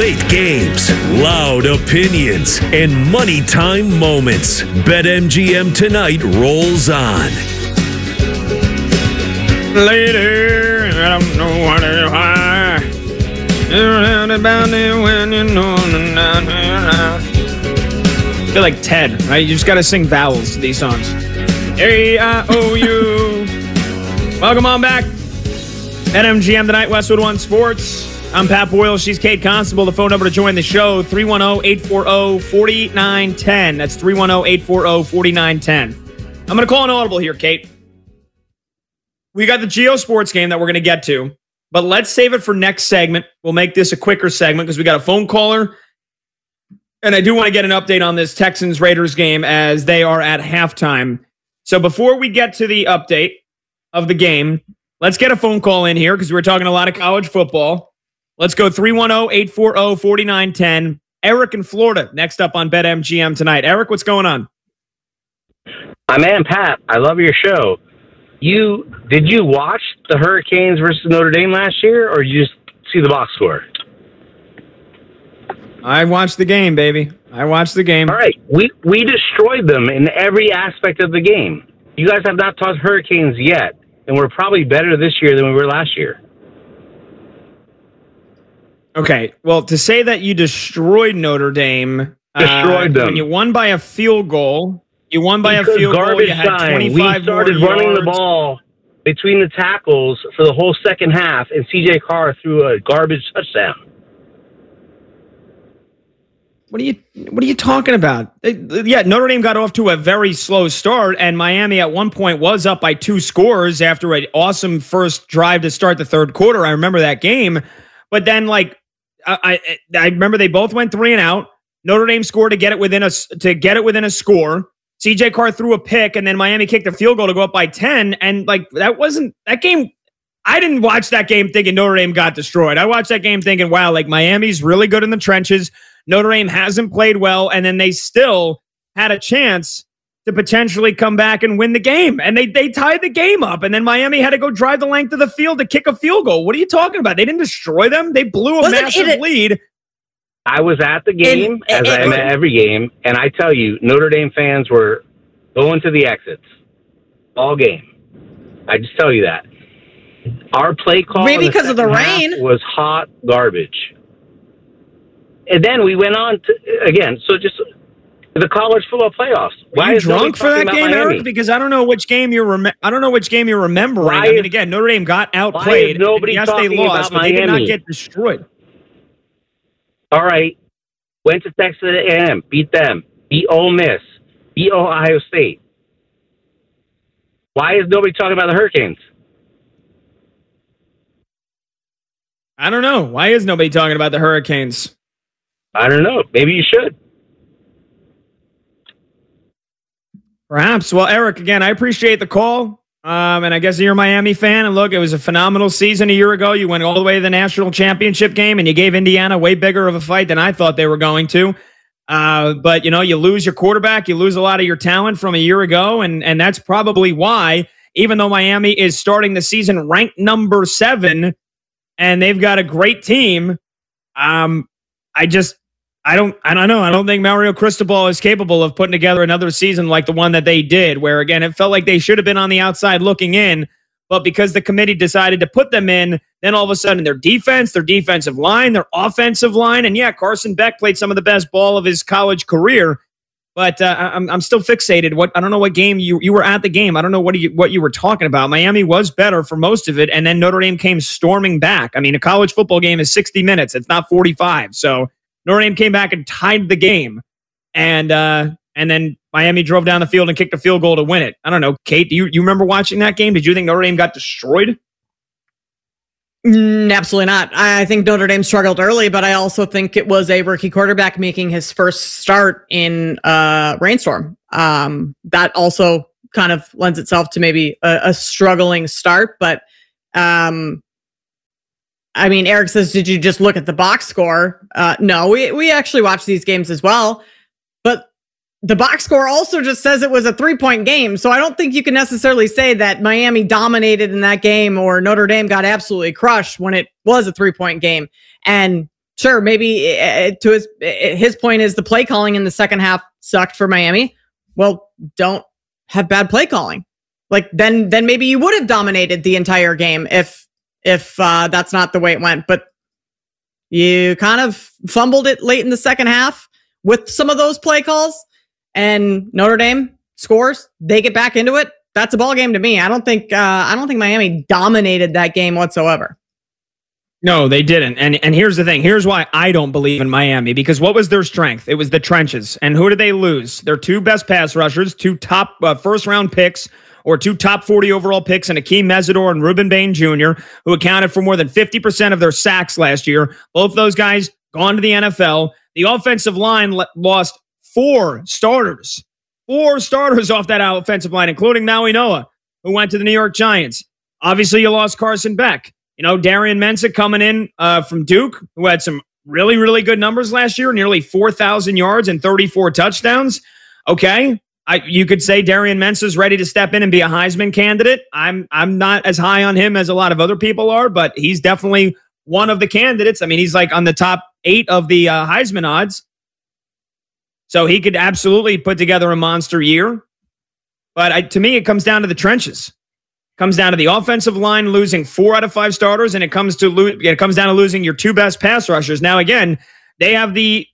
Late games, loud opinions, and money time moments. BetMGM Tonight rolls on. Later, I don't know what it are. I feel like Ted, right? You just got to sing vowels to these songs. A-I-O-U. Welcome on back. BetMGM Tonight, Westwood One Sports. I'm Pat Boyle. She's Kate Constable. The phone number to join the show, 310-840-4910. That's 310-840-4910. I'm going to call an audible here, Kate. We got the Geo Sports game that we're going to get to, but let's save it for next segment. We'll make this a quicker segment because we got a phone caller, and I do want to get an update on this Texans-Raiders game as they are at halftime. So before we get to the update of the game, let's get a phone call in here because we're talking a lot of college football. Let's go 310-840-4910. Eric in Florida, next up on BetMGM Tonight. Eric, what's going on? My man, Pat, I love your show. Did you watch the Hurricanes versus Notre Dame last year, or did you just see the box score? I watched the game, baby. I watched the game. All right. We destroyed them in every aspect of the game. You guys have not taught Hurricanes yet, and we're probably better this year than we were last year. Okay, well, to say that you destroyed Notre Dame... Destroyed them. When you won by a field goal... You had 25 we started running the ball between the tackles for the whole second half, and C.J. Carr threw a garbage touchdown. What are you talking about? Yeah, Notre Dame got off to a very slow start, and Miami at one point was up by 2 scores after an awesome first drive to start the third quarter. I remember that game. But then, I remember they both went 3 and out. Notre Dame scored to get it within a score. C.J. Carr threw a pick, and then Miami kicked a field goal to go up by 10. And that game. I didn't watch that game thinking Notre Dame got destroyed. I watched that game thinking, wow, Miami's really good in the trenches. Notre Dame hasn't played well, and then they still had a chance to potentially come back and win the game. And they tied the game up, and then Miami had to go drive the length of the field to kick a field goal. What are you talking about? They didn't destroy them. They blew a massive lead. I was at the game, as I am at every game, and I tell you, Notre Dame fans were going to the exits all game. I just tell you that. Our play call maybe because of the rain was hot garbage. And then we went on to, again, so just the college football playoffs. Why are you drunk for that game, Eric? Because I don't know which game you're remembering. Again, Notre Dame got outplayed. Yes, they lost, but they did not get destroyed. All right, went to Texas A&M, beat them, beat Ole Miss, beat Ohio State. Why is nobody talking about the Hurricanes? I don't know. Why is nobody talking about the Hurricanes? I don't know. Maybe you should. Perhaps. Well, Eric, again, I appreciate the call. And I guess you're a Miami fan. And look, it was a phenomenal season a year ago. You went all the way to the national championship game, and you gave Indiana way bigger of a fight than I thought they were going to. But, you lose your quarterback. You lose a lot of your talent from a year ago. And that's probably why, even though Miami is starting the season ranked number 7, and they've got a great team, I don't know. I don't think Mario Cristobal is capable of putting together another season like the one that they did, where, again, it felt like they should have been on the outside looking in, but because the committee decided to put them in, then all of a sudden their defense, their defensive line, their offensive line, and yeah, Carson Beck played some of the best ball of his college career, but I'm still fixated. I don't know what game you were at the game. I don't know what you were talking about. Miami was better for most of it, and then Notre Dame came storming back. I mean, a college football game is 60 minutes. It's not 45, so Notre Dame came back and tied the game, and then Miami drove down the field and kicked a field goal to win it. I don't know, Kate, do you remember watching that game? Did you think Notre Dame got destroyed? Absolutely not. I think Notre Dame struggled early, but I also think it was a rookie quarterback making his first start in rainstorm. That also kind of lends itself to maybe a struggling start, but I mean, Eric says, did you just look at the box score? No, we actually watched these games as well. But the box score also just says it was a 3-point game. So I don't think you can necessarily say that Miami dominated in that game or Notre Dame got absolutely crushed when it was a 3-point game. And sure, maybe to his point is the play calling in the second half sucked for Miami. Well, don't have bad play calling. Like then maybe you would have dominated the entire game if that's not the way it went. But you kind of fumbled it late in the second half with some of those play calls, and Notre Dame scores. They get back into it. That's a ball game to me. I don't think Miami dominated that game whatsoever. No, they didn't. And here's the thing. Here's why I don't believe in Miami, because what was their strength? It was the trenches. And who did they lose? Their two best pass rushers, two top first-round picks, or two top 40 overall picks, and Akeem Mesidor and Ruben Bain Jr., who accounted for more than 50% of their sacks last year. Both those guys gone to the NFL. The offensive line lost four starters off that offensive line, including Maui Noah, who went to the New York Giants. Obviously, you lost Carson Beck. You know, Darian Mensah coming in from Duke, who had some really, really good numbers last year, nearly 4,000 yards and 34 touchdowns. Okay, you could say Darian Mensah is ready to step in and be a Heisman candidate. I'm not as high on him as a lot of other people are, but he's definitely one of the candidates. I mean, he's like on the top 8 of the Heisman odds. So he could absolutely put together a monster year. But to me, it comes down to the trenches. Comes down to the offensive line losing 4 out of 5 starters, and it comes down to losing your 2 best pass rushers. Now, again, they have the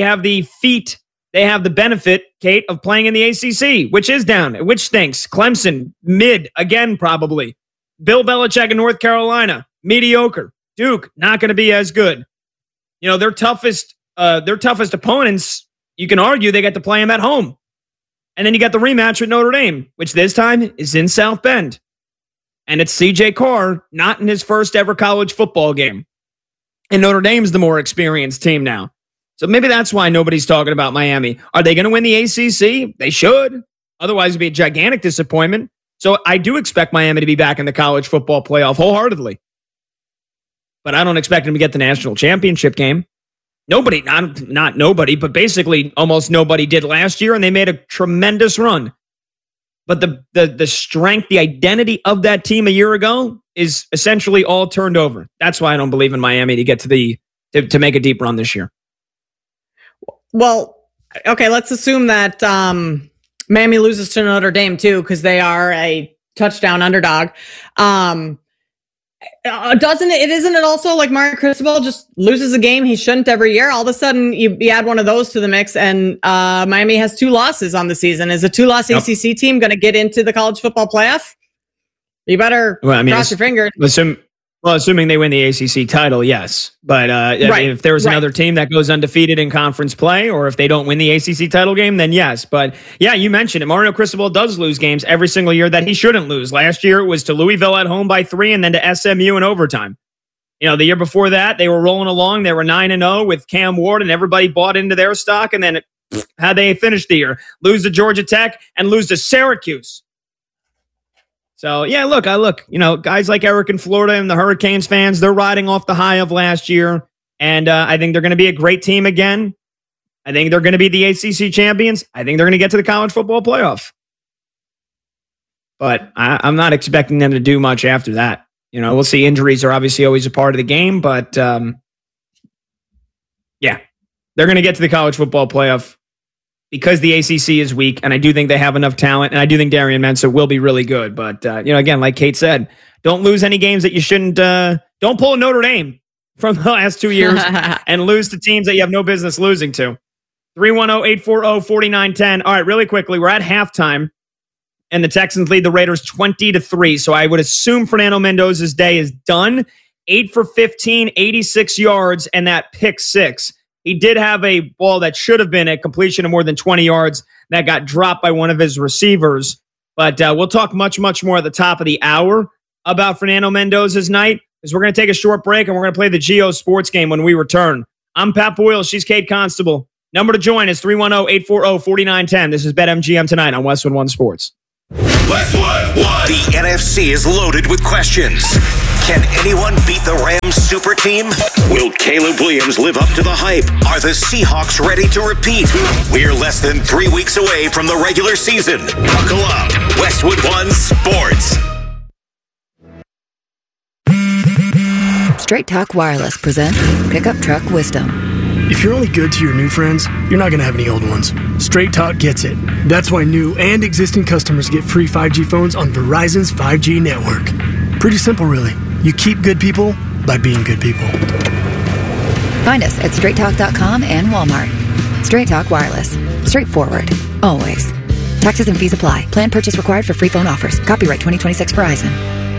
benefit, Kate, of playing in the ACC, which is down, which stinks. Clemson, mid, again, probably. Bill Belichick in North Carolina, mediocre. Duke, not going to be as good. You know, their toughest opponents, you can argue they get to play them at home. And then you got the rematch with Notre Dame, which this time is in South Bend. And it's C.J. Carr, not in his first ever college football game. And Notre Dame's the more experienced team now. So maybe that's why nobody's talking about Miami. Are they going to win the ACC? They should. Otherwise, it'd be a gigantic disappointment. So I do expect Miami to be back in the college football playoff wholeheartedly. But I don't expect them to get the national championship game. Nobody, not nobody, but basically almost nobody did last year, and they made a tremendous run. But the strength, the identity of that team a year ago is essentially all turned over. That's why I don't believe in Miami to get to make a deep run this year. Well, okay, let's assume that Miami loses to Notre Dame too, because they are a touchdown underdog. Isn't it also like Mario Cristobal just loses a game he shouldn't every year? All of a sudden, you add one of those to the mix, and Miami has 2 losses on the season. Is a 2-loss ACC team going to get into the college football playoff? You better cross your fingers. Assuming they win the ACC title, yes. But if there's another team that goes undefeated in conference play, or if they don't win the ACC title game, then yes. But yeah, you mentioned it. Mario Cristobal does lose games every single year that he shouldn't lose. Last year, it was to Louisville at home by 3 and then to SMU in overtime. You know, the year before that, they were rolling along. They were 9-0 with Cam Ward, and everybody bought into their stock. And then how'd they finish the year? Lose to Georgia Tech and lose to Syracuse. So, yeah, look, guys like Eric in Florida and the Hurricanes fans, they're riding off the high of last year. And I think they're going to be a great team again. I think they're going to be the ACC champions. I think they're going to get to the college football playoff. But I'm not expecting them to do much after that. You know, we'll see. Injuries are obviously always a part of the game. But, yeah, they're going to get to the college football playoff because the ACC is weak, and I do think they have enough talent, and I do think Darian Mensah will be really good. But, again, like Kate said, don't lose any games that you shouldn't. Don't pull a Notre Dame from the last 2 years and lose to teams that you have no business losing to. 310-840-4910. All right, really quickly, we're at halftime, and the Texans lead the Raiders 20-3. So I would assume Fernando Mendoza's day is done. 8 for 15, 86 yards, and that pick 6. He did have a ball that should have been a completion of more than 20 yards that got dropped by one of his receivers. But we'll talk much, much more at the top of the hour about Fernando Mendoza's night, because we're going to take a short break and we're going to play the Geo Sports game when we return. I'm Pat Boyle. She's Kate Constable. Number to join is 310-840-4910. This is BetMGM tonight on Westwood One Sports. Westwood One. The NFC is loaded with questions. Can anyone beat the Rams super team? Will Caleb Williams live up to the hype? Are the Seahawks ready to repeat? We're less than 3 weeks away from the regular season. Buckle up. Westwood One Sports. Straight Talk Wireless presents Pickup Truck Wisdom. If you're only good to your new friends, you're not going to have any old ones. Straight Talk gets it. That's why new and existing customers get free 5G phones on Verizon's 5G network. Pretty simple, really. You keep good people by being good people. Find us at straighttalk.com and Walmart. Straight Talk Wireless. Straightforward. Always. Taxes and fees apply. Plan purchase required for free phone offers. Copyright 2026 Verizon.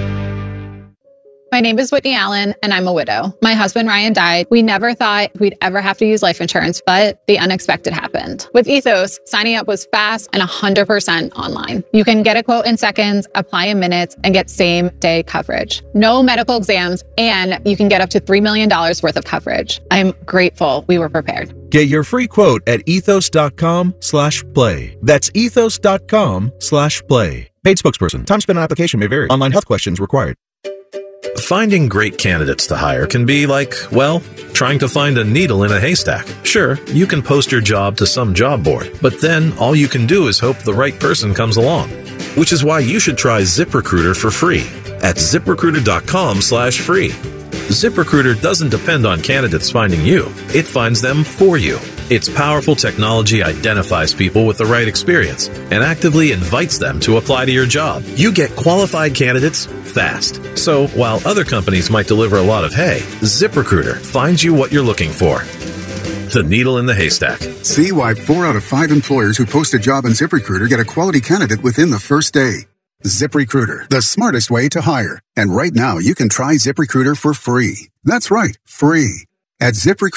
My name is Whitney Allen, and I'm a widow. My husband, Ryan, died. We never thought we'd ever have to use life insurance, but the unexpected happened. With Ethos, signing up was fast and 100% online. You can get a quote in seconds, apply in minutes, and get same-day coverage. No medical exams, and you can get up to $3 million worth of coverage. I'm grateful we were prepared. Get your free quote at ethos.com/play. That's ethos.com/play. Paid spokesperson. Time spent on application may vary. Online health questions required. Finding great candidates to hire can be like, well, trying to find a needle in a haystack. Sure, you can post your job to some job board, but then all you can do is hope the right person comes along. Which is why you should try ZipRecruiter for free at ZipRecruiter.com/free. ZipRecruiter doesn't depend on candidates finding you. It finds them for you. Its powerful technology identifies people with the right experience and actively invites them to apply to your job. You get qualified candidates fast. So while other companies might deliver a lot of hay, ZipRecruiter finds you what you're looking for. The needle in the haystack. See why 4 out of 5 employers who post a job on ZipRecruiter get a quality candidate within the first day. ZipRecruiter, the smartest way to hire. And right now, you can try ZipRecruiter for free. That's right, free. At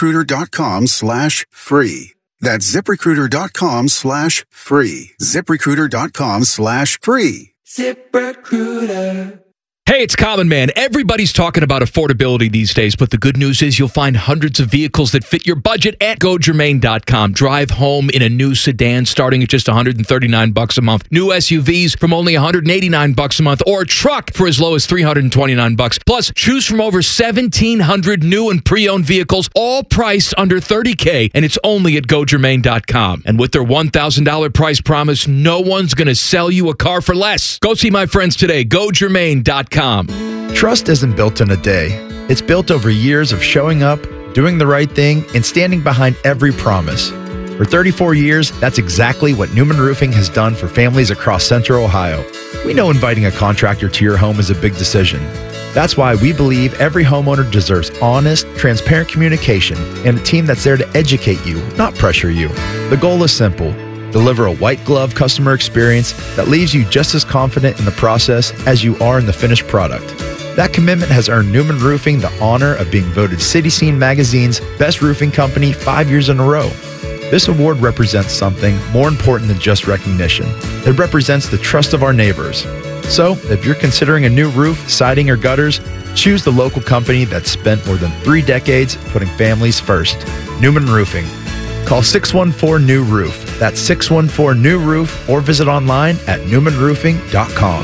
ZipRecruiter.com/free. That's ZipRecruiter.com/free. ZipRecruiter.com/free. ZipRecruiter. Hey, it's Common Man. Everybody's talking about affordability these days, but the good news is you'll find hundreds of vehicles that fit your budget at GoGermain.com. Drive home in a new sedan starting at just $139 a month. New SUVs from only $189 a month, or a truck for as low as $329. Plus, choose from over 1,700 new and pre-owned vehicles, all priced under $30K, and it's only at GoGermain.com. And with their $1,000 price promise, no one's going to sell you a car for less. Go see my friends today. GoGermain.com. Trust isn't built in a day. It's built over years of showing up, doing the right thing, and standing behind every promise. For 34 years, that's exactly what Newman Roofing has done for families across Central Ohio. We know inviting a contractor to your home is a big decision. That's why we believe every homeowner deserves honest, transparent communication and a team that's there to educate you, not pressure you. The goal is simple. Deliver a white glove customer experience that leaves you just as confident in the process as you are in the finished product. That commitment has earned Newman Roofing the honor of being voted City Scene Magazine's Best Roofing Company 5 years in a row. This award represents something more important than just recognition. It represents the trust of our neighbors. So, if you're considering a new roof, siding, or gutters, choose the local company that's spent more than 3 decades putting families first. Newman Roofing. Call 614-NEW-ROOF. That's 614-NEW-ROOF, or visit online at newmanroofing.com.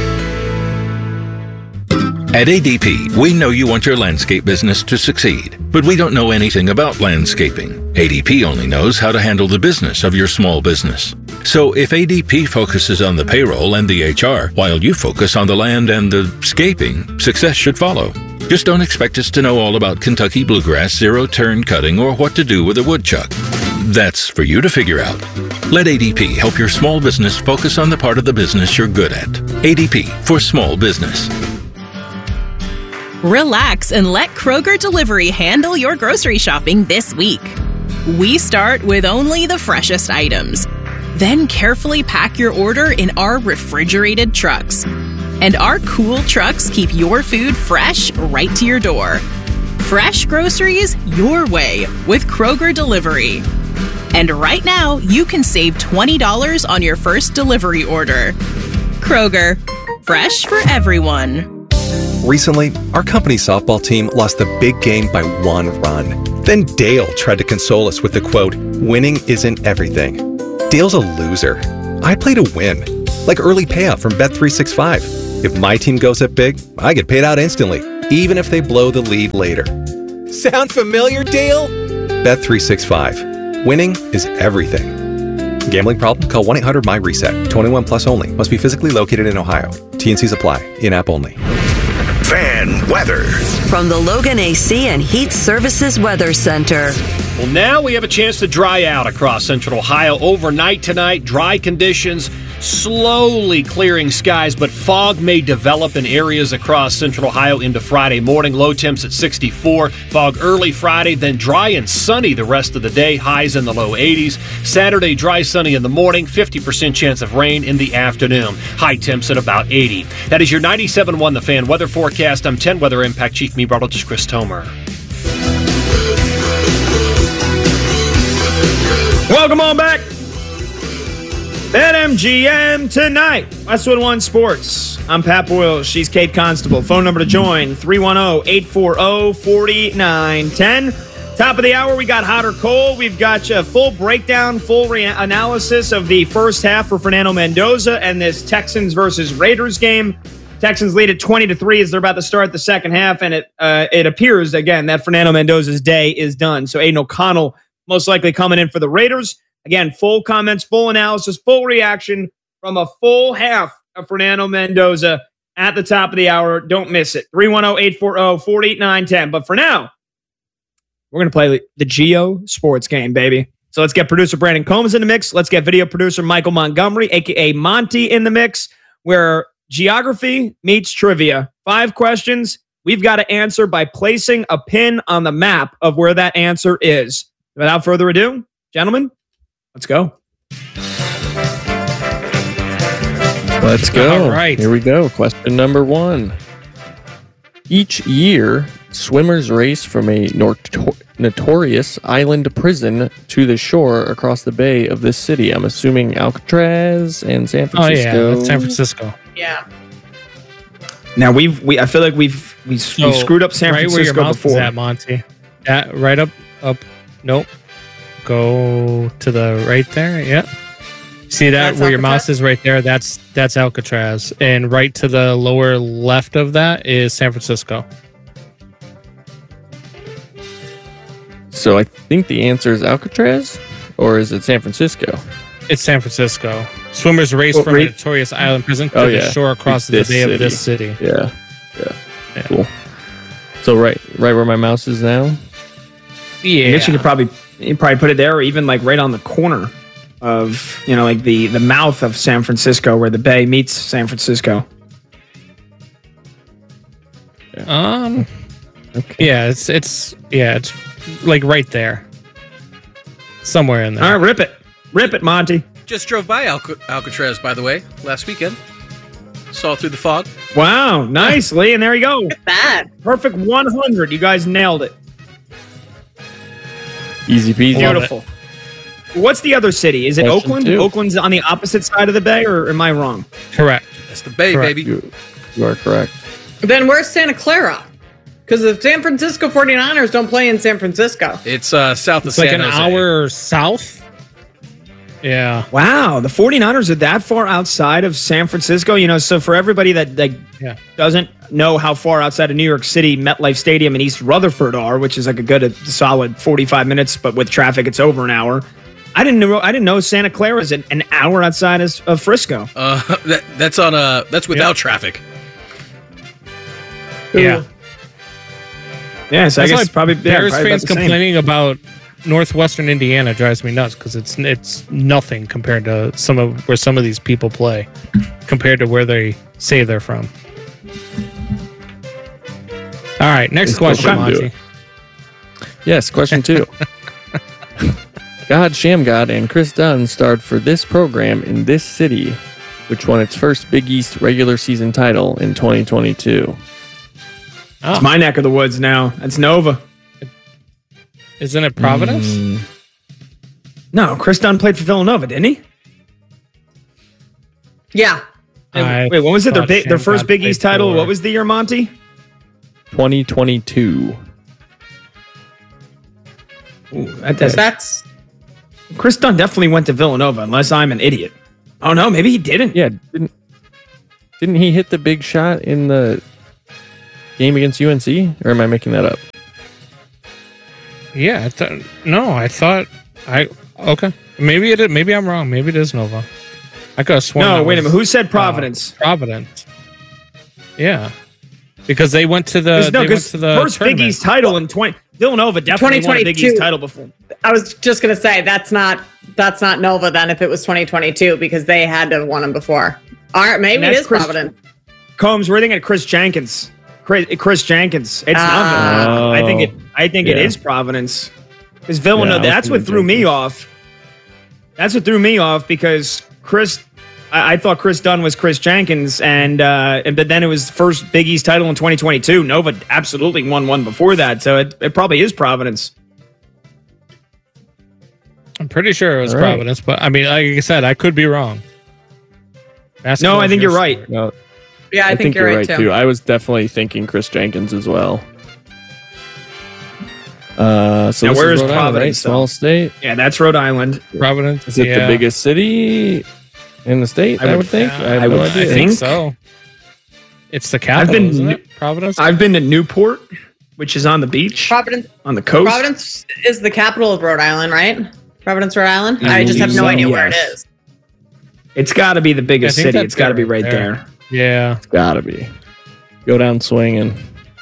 At ADP, we know you want your landscape business to succeed, but we don't know anything about landscaping. ADP only knows how to handle the business of your small business. So if ADP focuses on the payroll and the HR, while you focus on the land and the scaping, success should follow. Just don't expect us to know all about Kentucky bluegrass, zero-turn cutting, or what to do with a woodchuck. That's for you to figure out. Let ADP help your small business focus on the part of the business you're good at. ADP for small business. Relax and let Kroger Delivery handle your grocery shopping this week. We start with only the freshest items. Then carefully pack your order in our refrigerated trucks. And our cool trucks keep your food fresh right to your door. Fresh groceries your way with Kroger Delivery. And right now, you can save $20 on your first delivery order. Kroger, fresh for everyone. Recently, our company's softball team lost the big game by 1 run. Then Dale tried to console us with the quote, "Winning isn't everything." Dale's a loser. I play to win, like early payout from Bet365. If my team goes up big, I get paid out instantly, even if they blow the lead later. Sound familiar, Dale? Bet365. Winning is everything. Gambling problem? Call 1-800-MY-RESET. 21 plus only. Must be physically located in Ohio. T&Cs apply. In-app only. Fan and weather. From the Logan AC and Heat Services Weather Center. Well, now we have a chance to dry out across Central Ohio overnight tonight. Dry conditions, slowly clearing skies, but fog may develop in areas across Central Ohio into Friday morning. Low temps at 64. Fog early Friday, then dry and sunny the rest of the day. Highs in the low 80s. Saturday, dry, sunny in the morning. 50% chance of rain in the afternoon. High temps at about 80. That is your 97.1 The Fan weather forecast. I'm 10 Weather Impact Chief Meteorologist Chris Tomer. Welcome on back. BetMGM tonight. Westwood One Sports. I'm Pat Boyle. She's Kate Constable. Phone number to join, 310-840-4910. Top of the hour, we got hot or cold. We've got a full breakdown, full analysis of the first half for Fernando Mendoza and this Texans versus Raiders game. Texans lead at 20-3 as they're about to start the second half, and it appears, again, that Fernando Mendoza's day is done. So Aiden O'Connell most likely coming in for the Raiders. Again, full comments, full analysis, full reaction from a full half of Fernando Mendoza at the top of the hour. Don't miss it. 310-840-4910. But for now, we're going to play the Geo Sports game, baby. So let's get producer Brandon Combs in the mix. Let's get video producer Michael Montgomery, a.k.a. Monty, in the mix, where geography meets trivia. 5 questions. We've got to answer by placing a pin on the map of where that answer is. Without further ado, gentlemen, let's go. Let's go. All right. Here we go. Question number 1. Each year, swimmers race from a notorious island prison to the shore across the bay of this city. I'm assuming Alcatraz and San Francisco. Oh, yeah. That's San Francisco. Yeah. Now, I feel like we've screwed up San Francisco where your mouth before. Is at, Monty. Right up. Nope. Go to the right there. Yep. See that That's where your Alcatraz? mouse is right there? That's Alcatraz. And right to the lower left of that is San Francisco. So I think the answer is Alcatraz, or is it San Francisco? It's San Francisco. Swimmers race from a notorious island prison to the shore across the bay of this city. Yeah. Cool. So right where my mouse is now. Yeah. I guess you probably put it there, or even like right on the corner of, like the mouth of San Francisco where the bay meets San Francisco. Okay. Yeah, it's like right there. Somewhere in there. All right, rip it, Monty. Just drove by Alcatraz, by the way, last weekend. Saw it through the fog. Wow, nice, Lee, and there you go. That perfect 100. You guys nailed it. Easy peasy. Beautiful. What's the other city? Is it Question Oakland? 2. Oakland's on the opposite side of the bay, or am I wrong? Correct. That's the bay, baby. You are correct. Then where's Santa Clara? Because the San Francisco 49ers don't play in San Francisco. It's south of It's San like an Jose. hour south. Yeah. Wow, the 49ers are that far outside of San Francisco. So for everybody that doesn't know how far outside of New York City MetLife Stadium and East Rutherford are, which is like a good solid 45 minutes, but with traffic it's over an hour. I didn't know Santa Clara is an hour outside of Frisco. That's without traffic. Yeah. Yeah, so I That's guess why it's probably Bears probably fans about the same. complaining about Northwestern Indiana drives me nuts because it's nothing compared to where some of these people play, compared to where they say they're from. All right, next question, Monty. Yes, question 2. God Shamgod and Chris Dunn starred for this program in this city, which won its first Big East regular season title in 2022. It's my neck of the woods now. It's Nova. Isn't it Providence? No, Chris Dunn played for Villanova, didn't he? Yeah. Wait, when was it? Their first Big East title? What was the year, Monty? 2022. Ooh, that's Chris Dunn definitely went to Villanova, unless I'm an idiot. Oh no, maybe he didn't. Yeah, didn't he hit the big shot in the game against UNC? Or am I making that up? Yeah, okay. Maybe I'm wrong. Maybe it is Nova. I could have sworn. No, wait a minute. Who said Providence? Providence. Yeah. Because they went to the first Big East title in 20. Villanova definitely won a Big East title before. I was just going to say that's not Nova then if it was 2022 because they had to have won them before. All right, maybe it is Providence. Combs, we're thinking of Chris Jenkins. Chris Jenkins. It's not Villanova. I think it is Providence. Because Villanova, that's what threw me off. That's what threw me off because I thought Chris Dunn was Chris Jenkins, but then it was the first Big East title in 2022. Nova absolutely won one before that, so it probably is Providence. I'm pretty sure it was Providence, but I mean, like I said, I could be wrong. No, I think you're right. No, yeah, I think you're right too. I was definitely thinking Chris Jenkins as well. So now, where is Rhode Providence? Island, right? Small state. Yeah, that's Rhode Island. Providence. Is it the biggest city in the state? I would think. I think so. It's the capital, isn't it? Providence. I've been to Newport, which is on the beach. Providence on the coast. Providence is the capital of Rhode Island, right? Providence, Rhode Island. I just have no idea where it is. It's got to be the biggest city. It's got to be right there. Yeah, it's got to be. Go down swinging.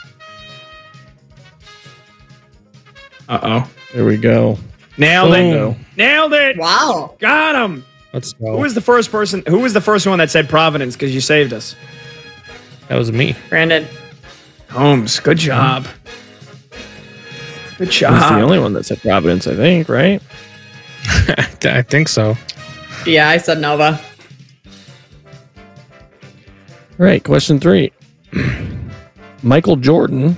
There we go. Nailed it. Wow. Got him. Let's go. Who was the first one that said Providence? Because you saved us. That was me. Brandon. Holmes. Good job. Good job. He's the only one that said Providence, I think, right? I think so. Yeah, I said Nova. Right. Question 3. Michael Jordan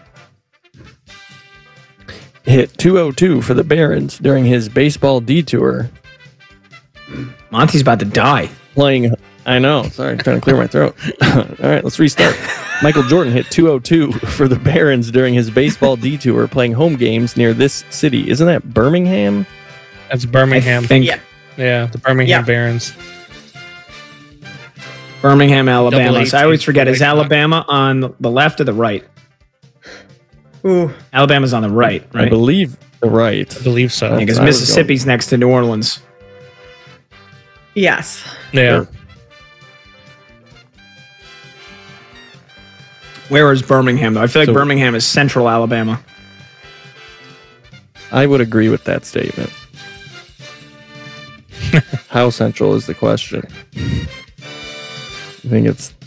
hit 202 for the Barons during his baseball detour. Monty's about to die. I know. Sorry, I'm trying to clear my throat. All right, let's restart. Michael Jordan hit 202 for the Barons during his baseball detour playing home games near this city. Isn't that Birmingham? That's Birmingham. Yeah, the Birmingham Barons. Birmingham, Alabama. So I always forget, is Alabama on the left or the right? Ooh. Alabama's on the right, right? I believe the right. I believe so. Because Mississippi's next to New Orleans. Yes. Yeah. Sure. Where is Birmingham, though? I feel like Birmingham is central Alabama. I would agree with that statement. How central is the question? I think it's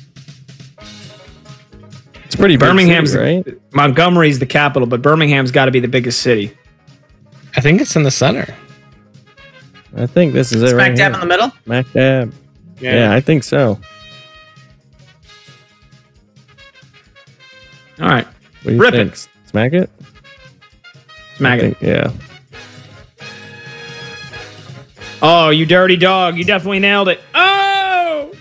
pretty big Birmingham's city, right? Montgomery's the capital, but Birmingham's got to be the biggest city. I think it's in the center. I think this is it Smack right dab here. in the middle? Smack dab. Yeah, I think so. All right. What do you Rip think? it. Smack it? Smack it. Yeah. Oh, you dirty dog. You definitely nailed it. Oh!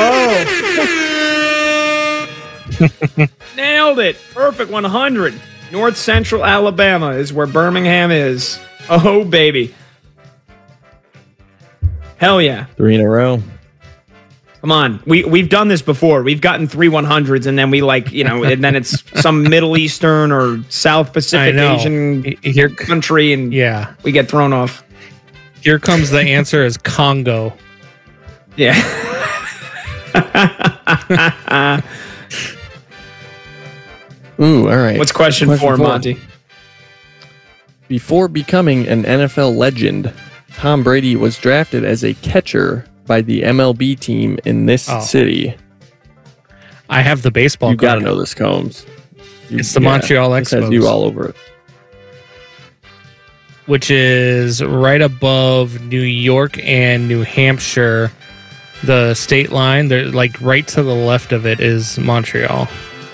Whoa! Nailed it. Perfect 100. North Central Alabama is where Birmingham is. Oh, baby. Hell yeah. 3 in a row. Come on. We've done this before. We've gotten 3 100s and then we and then it's some Middle Eastern or South Pacific Asian country and we get thrown off. Here comes the answer is Congo. Yeah. Ooh, all right. What's question 4, Monty? Before becoming an NFL legend, Tom Brady was drafted as a catcher by the MLB team in this city. I have the baseball. You got to know this, Combs. It's the Montreal Expos. This has you all over it. Which is right above New York and New Hampshire, the state line. They're like right to the left of it is Montreal.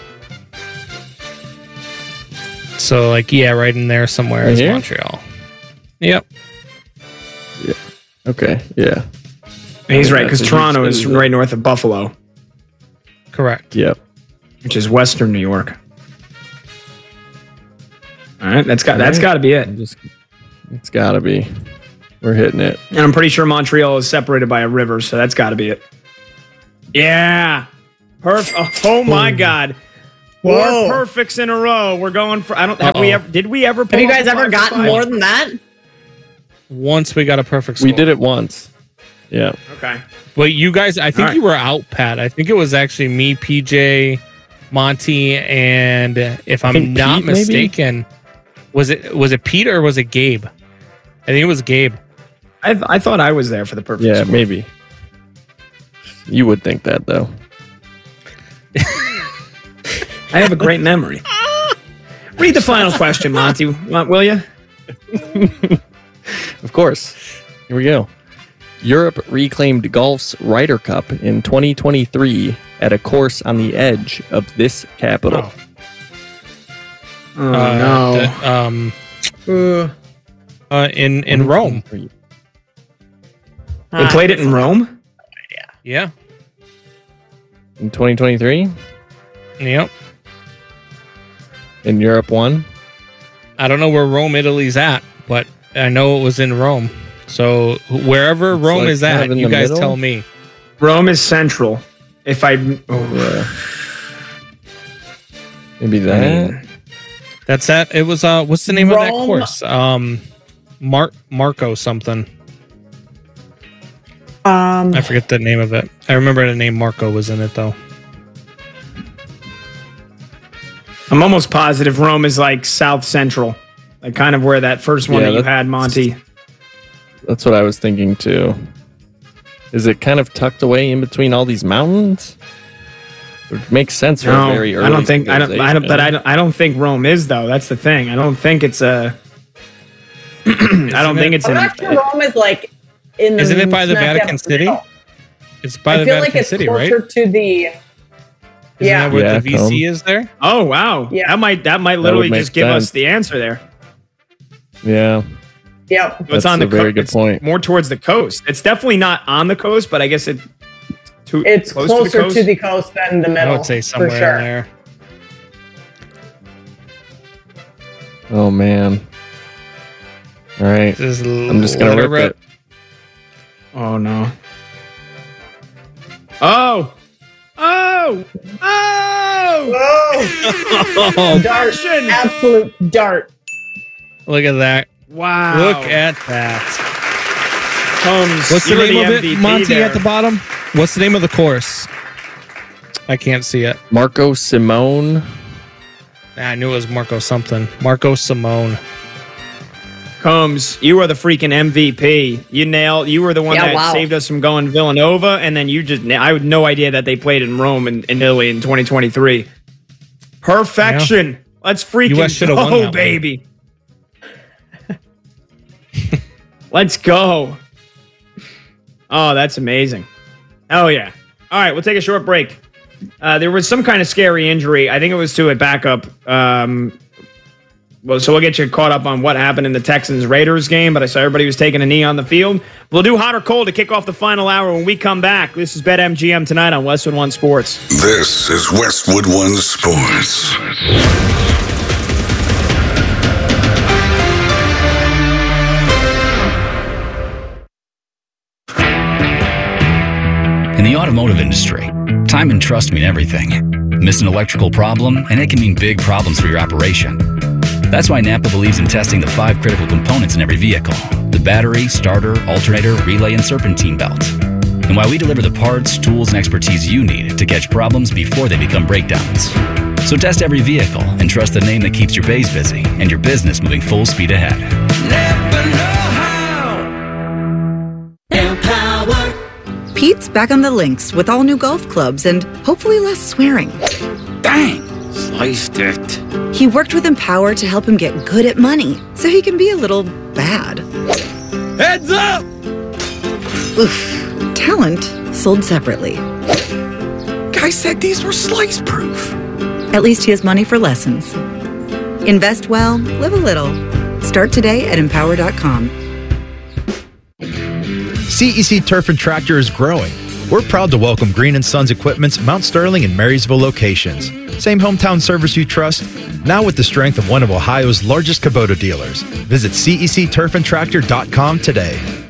So right in there somewhere is Montreal. Yep. Yeah. Okay. Yeah. He's right because Toronto is right north of Buffalo. Correct. Yep. Which is Western New York. All right, that's got to be it. It's got to be. We're hitting it. And I'm pretty sure Montreal is separated by a river, so that's got to be it. Yeah. Perfect. Oh my God. Whoa. 4 perfects in a row. We're going for. Did we ever? Have you guys ever gotten more than that? Once we got a perfect score. We did it once. Yeah. Okay. Well, you guys, I think you were out, Pat. I think it was actually me, PJ, Monty, and if I'm not Pete, mistaken, was it Pete or was it Gabe? I think it was Gabe. I thought I was there for the perfect score. Maybe. You would think that, though. I have a great memory. Read the final question, Monty, will you? Of course. Here we go. Europe reclaimed golf's Ryder Cup in 2023 at a course on the edge of this capital. No. In Rome. They played it in Rome? Yeah. In 2023? Yep. And Europe won? I don't know where Rome, Italy's at, but I know it was in Rome. So wherever It's Rome like is kind at, of in you the guys middle? tell me. Rome is central. If I... Maybe that. That's that. It was, what's the name of that Rome. course? Marco something. I forget the name of it. I remember the name Marco was in it, though. I'm almost positive Rome is like south central. Like kind of where that first one that you had, Monty. That's what I was thinking, too. Is it kind of tucked away in between all these mountains? It makes sense for a very early I don't think civilization. I don't think Rome is though. That's the thing. I don't think it's a I don't think it's I'm not sure Rome is like in the Isn't it by the smack Vatican dab City? middle. It's by I the feel Vatican like it's City, closer right? to the Isn't that where the VC is there? Oh wow. Yeah. That might literally make just give us sense. the answer there. Yeah. Yep. So it's That's on the a very coast. good point. More towards the coast. It's definitely not on the coast, but I guess it's closer to the coast than the middle. I would say somewhere for sure. in there. Oh, man. All right. I'm just going to rip it. Oh no. Oh! Oh! Oh! Oh, dart. Absolute dart. Look at that. Wow. Look at that. Holmes, What's the you're name of MVP it, Monty, there. at the bottom? What's the name of the course? I can't see it. Marco Simone. I knew it was Marco something. Marco Simone. Combs, you are the freaking MVP. You were the one that wow. saved us from going Villanova, and then I had no idea that they played in Rome and in Italy in 2023. Perfection. Yeah. Let's freaking US should've won that go, one. baby. Let's go. Oh, that's amazing. Oh, yeah. All right, we'll take a short break. There was some kind of scary injury. I think it was to a backup. So we'll get you caught up on what happened in the Texans-Raiders game, but I saw everybody was taking a knee on the field. We'll do hot or cold to kick off the final hour when we come back. This is BetMGM tonight on Westwood One Sports. This is Westwood One Sports. In the automotive industry, time and trust mean everything. Miss an electrical problem, and it can mean big problems for your operation. That's why Napa believes in testing the 5 critical components in every vehicle: the battery, starter, alternator, relay, and serpentine belt. And why we deliver the parts, tools, and expertise you need to catch problems before they become breakdowns. So test every vehicle and trust the name that keeps your bays busy and your business moving full speed ahead. Pete's back on the links with all new golf clubs and hopefully less swearing. Dang, sliced it. He worked with Empower to help him get good at money so he can be a little bad. Heads up! Oof. Talent sold separately. Guy said these were slice proof. At least he has money for lessons. Invest well, live a little. Start today at empower.com. CEC Turf and Tractor is growing. We're proud to welcome Green & Sons Equipment's Mount Sterling and Marysville locations. Same hometown service you trust, now with the strength of one of Ohio's largest Kubota dealers. Visit CECturfandtractor.com today.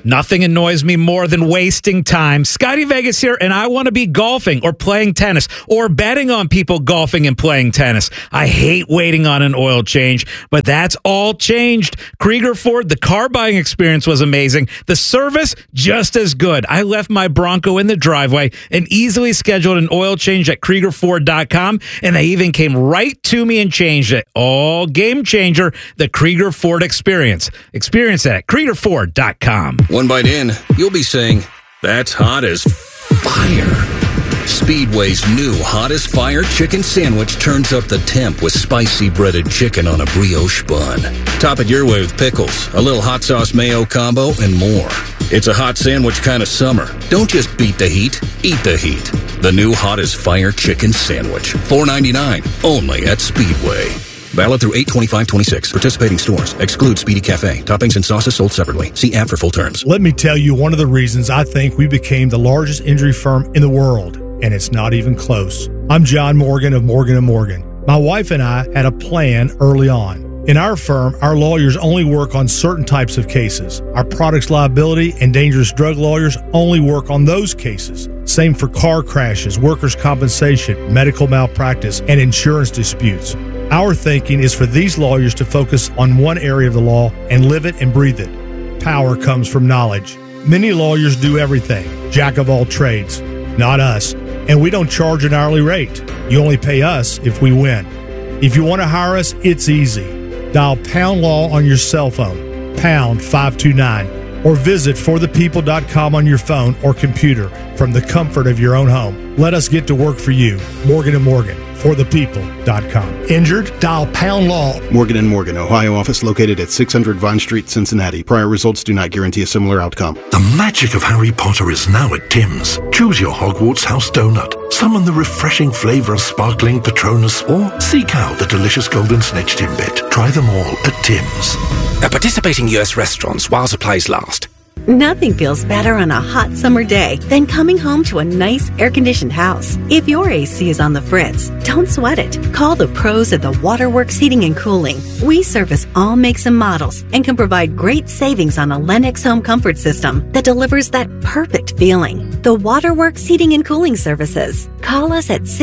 Nothing annoys me more than wasting time. Scotty Vegas here, and I want to be golfing or playing tennis or betting on people golfing and playing tennis. I hate waiting on an oil change, but that's all changed. Krieger Ford, the car buying experience was amazing. The service, just as good. I left my Bronco in the driveway and easily scheduled an oil change at KriegerFord.com, and they even came right to me and changed it. All game changer, the Krieger Ford experience. Experience it at KriegerFord.com. One bite in, you'll be saying, "That's hot as fire." Speedway's new Hot as Fire chicken sandwich turns up the temp with spicy breaded chicken on a brioche bun. Top it your way with pickles, a little hot sauce mayo combo, and more. It's a hot sandwich kind of summer. Don't just beat the heat, eat the heat. The new Hot as Fire chicken sandwich, $4.99, only at Speedway. Valid through 8/25/26. Participating stores. Exclude Speedy Cafe. Toppings and sauces sold separately. See app for full terms. Let me tell you one of the reasons I think we became the largest injury firm in the world, and it's not even close. I'm John Morgan of Morgan & Morgan. My wife and I had a plan early on. In our firm, our lawyers only work on certain types of cases. Our products liability and dangerous drug lawyers only work on those cases. Same for car crashes, workers' compensation, medical malpractice, and insurance disputes. Our thinking is for these lawyers to focus on one area of the law and live it and breathe it. Power comes from knowledge. Many lawyers do everything, jack of all trades. Not us. And we don't charge an hourly rate. You only pay us if we win. If you want to hire us, it's easy. Dial Pound Law on your cell phone, pound 529, or visit forthepeople.com on your phone or computer from the comfort of your own home. Let us get to work for you. Morgan & Morgan, forthepeople.com. Injured? Dial Pound Law. Morgan & Morgan, Ohio office located at 600 Vine Street, Cincinnati. Prior results do not guarantee a similar outcome. The magic of Harry Potter is now at Tim's. Choose your Hogwarts house donut, summon the refreshing flavor of sparkling Patronus, or seek out the delicious golden snitch Timbit. Try them all at Tim's. At participating U.S. restaurants while supplies last. Nothing feels better on a hot summer day than coming home to a nice air-conditioned house. If your AC is on the fritz, don't sweat it. Call the pros at the Waterworks Heating and Cooling. We service all makes and models and can provide great savings on a Lennox home comfort system that delivers that perfect feeling. The Waterworks Heating and Cooling Services. Call us at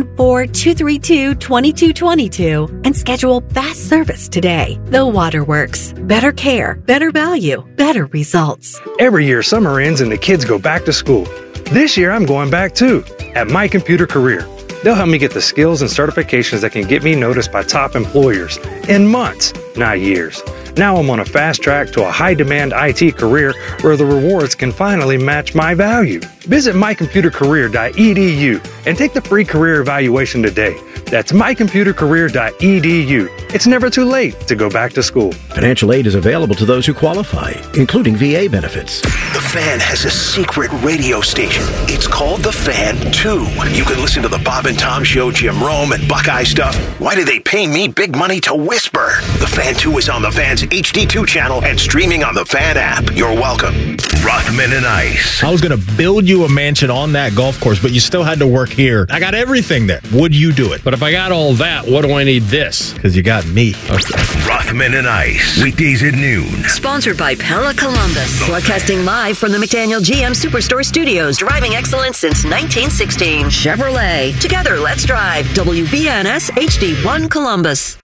614-232-2222 and schedule fast service today. The Waterworks. Better care, better value, better results. Every year, summer ends and the kids go back to school. This year, I'm going back too, at My Computer Career. They'll help me get the skills and certifications that can get me noticed by top employers in months, not years. Now I'm on a fast track to a high-demand IT career where the rewards can finally match my value. Visit mycomputercareer.edu and take the free career evaluation today. That's mycomputercareer.edu. It's never too late to go back to school. Financial aid is available to those who qualify, including VA benefits. The Fan has a secret radio station. It's called The Fan 2. You can listen to the Bob and Tom Show, Jim Rome, and Buckeye stuff. Why do they pay me big money to whisper? The Fan 2 is on the Fan's HD2 channel and streaming on the Fan app. You're welcome. Rothman and Ice. I was going to build you a mansion on that golf course, but you still had to work here. I got everything there. Would you do it? But if I got all that, what do I need this? Because you got me. Okay. Rothman and Ice. Weekdays at noon. Sponsored by Pella Columbus. Broadcasting live from the McDaniel GM Superstore Studios. Driving excellence since 1916. Chevrolet. Together, let's drive. WBNS HD1 Columbus.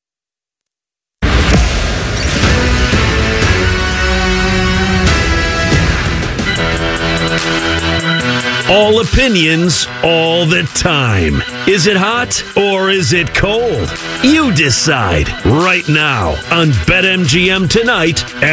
All opinions, all the time. Is it hot or is it cold? You decide right now on BetMGM tonight.